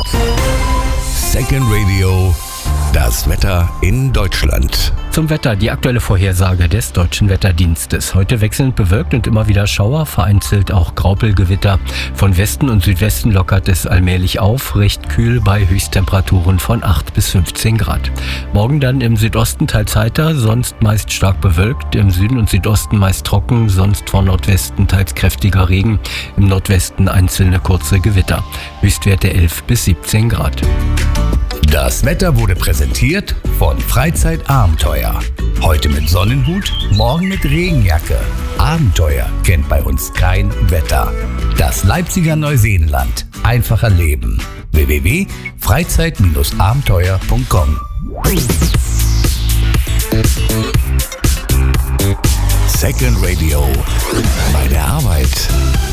Second Radio, das Wetter in Deutschland. Zum Wetter, die aktuelle Vorhersage des Deutschen Wetterdienstes. Heute wechselnd bewölkt und immer wieder Schauer, vereinzelt auch Graupelgewitter. Von Westen und Südwesten lockert es allmählich auf, recht kühl bei Höchsttemperaturen von 8 bis 15 Grad. Morgen dann im Südosten teils heiter, sonst meist stark bewölkt, im Süden und Südosten meist trocken, sonst von Nordwesten teils kräftiger Regen, im Nordwesten einzelne kurze Gewitter. Höchstwerte 11 bis 17 Grad. Das Wetter wurde präsentiert von Freizeitabenteuer. Heute mit Sonnenhut, morgen mit Regenjacke. Abenteuer kennt bei uns kein Wetter. Das Leipziger Neuseenland. Einfacher Leben. www.freizeit-abenteuer.com. Second Radio. Bei der Arbeit.